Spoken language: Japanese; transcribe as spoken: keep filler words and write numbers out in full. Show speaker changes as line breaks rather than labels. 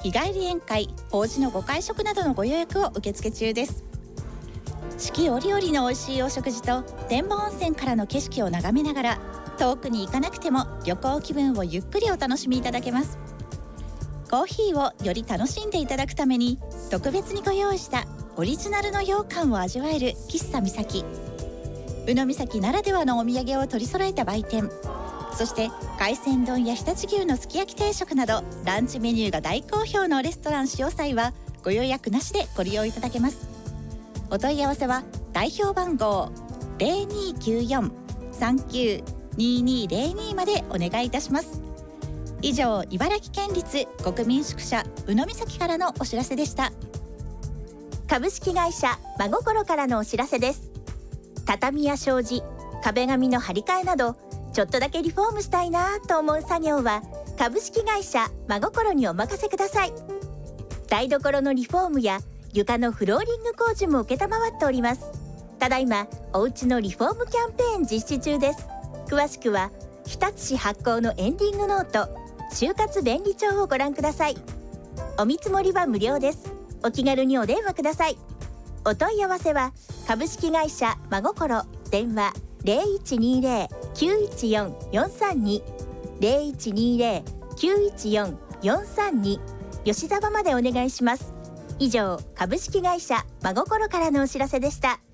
日帰り宴会、法事のご会食などのご予約を受付中です。四季折々の美味しいお食事と天満温泉からの景色を眺めながら、遠くに行かなくても旅行気分をゆっくりお楽しみいただけます。コーヒーをより楽しんでいただくために、特別にご用意したオリジナルの羊羹を味わえる喫茶みさき。宇野岬ならではのお土産を取り揃えた売店、そして海鮮丼や常陸牛のすき焼き定食などランチメニューが大好評のレストラン潮祭はご予約なしでご利用いただけます。お問い合わせは代表番号 ゼロにーきゅうよん さんきゅう にーにーゼロにー までお願いいたします。以上、茨城県立国民宿舎宇野岬からのお知らせでした。
株式会社真心からのお知らせです。畳や障子、壁紙の張り替えなど、ちょっとだけリフォームしたいなと思う作業は株式会社真心にお任せください。台所のリフォームや床のフローリング工事も承っております。ただいまおうちのリフォームキャンペーン実施中です。詳しくは日立市発行のエンディングノート就活便利帳をご覧ください。お見積もりは無料です。お気軽にお電話ください。お問い合わせは株式会社真心、電話 ゼロいちにーゼロ きゅういちよん よんさんに ゼロいちにーゼロ きゅういちよん よんさんに 吉沢までお願いします。以上、株式会社真心からのお知らせでした。